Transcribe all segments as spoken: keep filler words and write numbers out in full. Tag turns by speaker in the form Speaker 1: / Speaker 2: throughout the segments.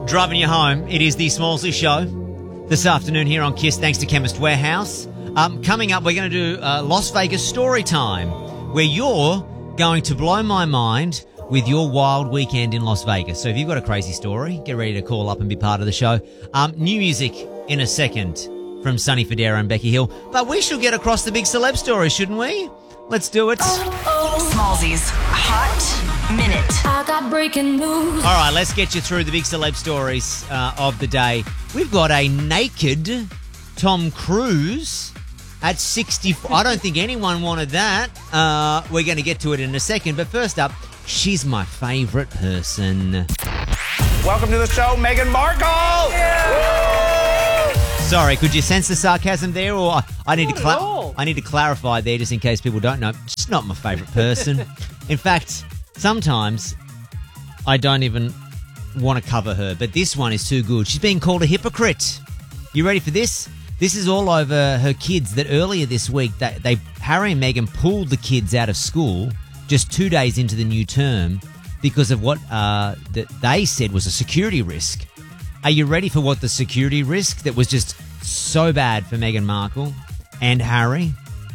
Speaker 1: driving you home. It is the Smallsy Show this afternoon here on Kiss, thanks to Chemist Warehouse. Um, coming up, we're going to do uh, Las Vegas story time, where you're going to blow my mind with your wild weekend in Las Vegas. So if you've got a crazy story, get ready to call up and be part of the show. Um, new music in a second from Sonny Fodera and Becky Hill. But we should get across the big celeb story, shouldn't we? Let's do it.
Speaker 2: Smallsy's Hot Minute.
Speaker 3: I got breaking news.
Speaker 1: All right, let's get you through the big celeb stories uh, of the day. We've got a naked Tom Cruise at sixty-four. I don't think anyone wanted that. Uh, we're going to get to it in a second. But first up, she's my favourite person.
Speaker 4: Welcome to the show, Meghan Markle! Yeah.
Speaker 1: Sorry, could you sense the sarcasm there? Or I, I need to cla- I need to clarify there just in case people don't know. She's not my favourite person. In fact, sometimes I don't even want to cover her, but this one is too good. She's being called a hypocrite. You ready for this? This is all over her kids that earlier this week, they, they Harry and Meghan pulled the kids out of school just two days into the new term because of what uh, that they said was a security risk. Are you ready for what the security risk that was just so bad for Meghan Markle and Harry?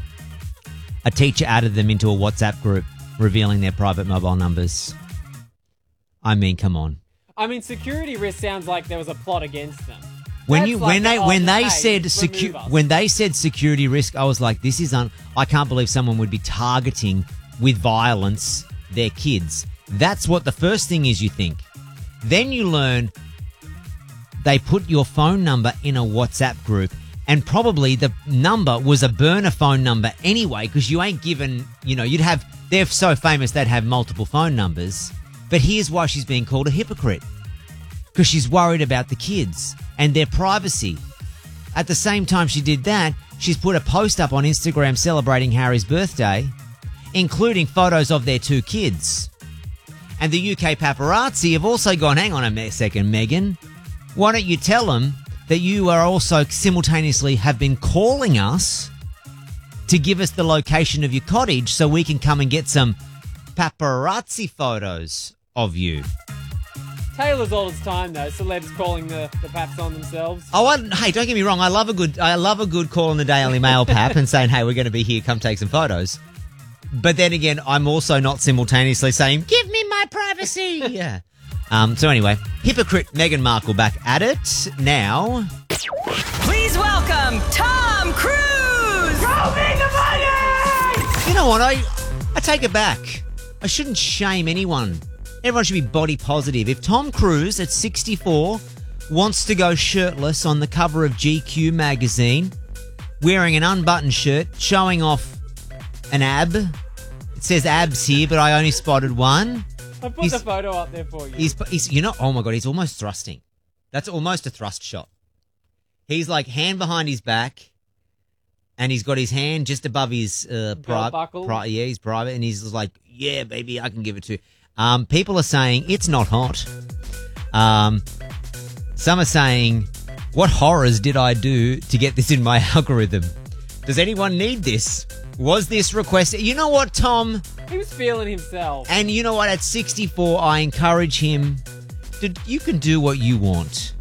Speaker 1: A teacher added them into a WhatsApp group revealing their private mobile numbers. I mean, come on.
Speaker 5: I mean, security risk sounds like there was a plot against them.
Speaker 1: When
Speaker 5: That's
Speaker 1: you
Speaker 5: like
Speaker 1: when they
Speaker 5: the,
Speaker 1: when
Speaker 5: oh,
Speaker 1: they
Speaker 5: hey,
Speaker 1: said
Speaker 5: secu-
Speaker 1: secu- when they said security risk, I was like, this is un- I can't believe someone would be targeting with violence their kids. That's what the first thing is you think. Then you learn they put your phone number in a WhatsApp group, and probably the number was a burner phone number anyway, because you ain't given, you know, you'd have, they're so famous they'd have multiple phone numbers. But here's why she's being called a hypocrite. Because she's worried about the kids and their privacy. At the same time she did that, she's put a post up on Instagram celebrating Harry's birthday, including photos of their two kids. And the U K paparazzi have also gone, hang on a second, Meghan. Why don't you tell them that you are also simultaneously have been calling us to give us the location of your cottage so we can come and get some paparazzi photos of you.
Speaker 5: Taylor's all its time, though. Celebs calling the, the paps on themselves.
Speaker 1: Oh, I, hey, don't get me wrong. I love a good, I love a good call in the Daily Mail pap and saying, hey, we're going to be here. Come take some photos. But then again, I'm also not simultaneously saying, give me my privacy. Yeah. Um, so anyway, hypocrite Meghan Markle back at it now.
Speaker 2: Please welcome Tom Cruise!
Speaker 4: Throw me the money!
Speaker 1: You know what? I, I take it back. I shouldn't shame anyone. Everyone should be body positive. If Tom Cruise at sixty-four wants to go shirtless on the cover of G Q magazine, wearing an unbuttoned shirt, showing off an ab. It says abs here, but I only spotted one.
Speaker 5: I put
Speaker 1: He's-
Speaker 5: the photo up there for you.
Speaker 1: He's, he's, you know, oh my God, he's almost thrusting. That's almost a thrust shot. He's like hand behind his back, and he's got his hand just above his uh,
Speaker 5: Belt buckle.
Speaker 1: Pri- yeah, he's private, and he's like, yeah, baby, I can give it to you. Um, people are saying it's not hot. Um, some are saying, what horrors did I do to get this in my algorithm? Does anyone need this? Was this requested? You know what, Tom?
Speaker 5: He was feeling himself.
Speaker 1: And you know what? At sixty-four, I encourage him to, you can do what you want.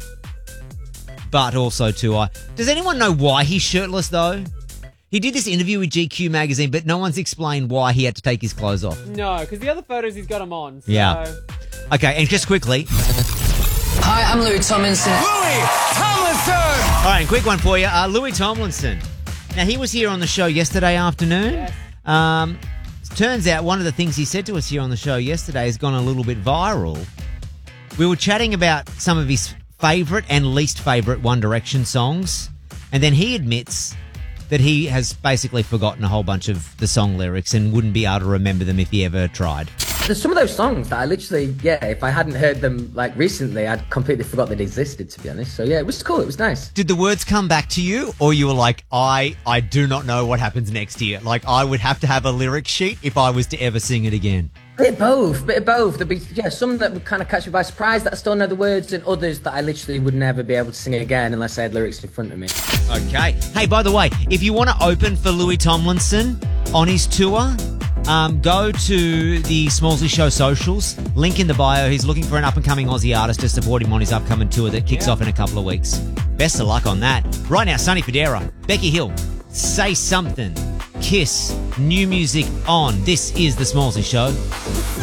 Speaker 1: But also, too, I, does anyone know why he's shirtless, though? He did this interview with G Q magazine, but no one's explained why he had to take his clothes off.
Speaker 5: No, because the other photos he's got him on. So.
Speaker 1: Yeah. Okay, and just quickly.
Speaker 6: Hi, I'm Louis Tomlinson.
Speaker 4: Louis Tomlinson!
Speaker 1: All right, and quick one for you. Uh, Louis Tomlinson. Now, he was here on the show yesterday afternoon.
Speaker 5: Yes.
Speaker 1: Um, turns out one of the things he said to us here on the show yesterday has gone a little bit viral. We were chatting about some of his favourite and least favourite One Direction songs, and then he admits that he has basically forgotten a whole bunch of the song lyrics and wouldn't be able to remember them if he ever tried.
Speaker 6: There's some of those songs that I literally, yeah, if I hadn't heard them like recently, I'd completely forgot they'd existed, to be honest. So yeah, it was cool. It was nice.
Speaker 1: Did the words come back to you, or you were like, I, I do not know what happens next here? Like, I would have to have a lyric sheet if I was to ever sing it again.
Speaker 6: Bit of both, bit of both. There'd be, yeah, some that would kind of catch me by surprise that I still know the words, and others that I literally would never be able to sing again unless I had lyrics in front of me.
Speaker 1: Okay. Hey, by the way, if you want to open for Louis Tomlinson on his tour, Um, go to the Smallsy Show socials. Link in the bio. He's looking for an up-and-coming Aussie artist to support him on his upcoming tour that kicks
Speaker 5: Yeah.
Speaker 1: off in a couple of weeks. Best of luck on that. Right now, Sonny Fodera, Becky Hill, Say Something, Kiss, new music on. This is the Smallsy Show.